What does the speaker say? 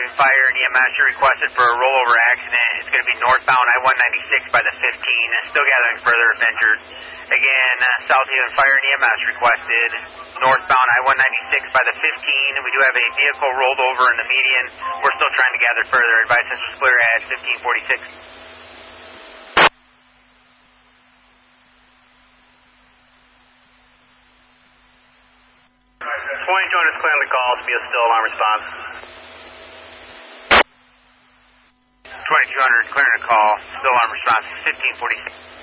Haven Fire and EMS, you're requested for a rollover accident. It's going to be northbound I-196 by the 15. Still gathering further if injured. Again, South Haven Fire and EMS requested northbound I-196 by the 15. We do have a vehicle rolled over in the median. We're still trying to gather further. Advice this was clear at 1546. 2200 is clearing the call to be a still alarm response. 2200 clearing the call, still alarm response, 1546.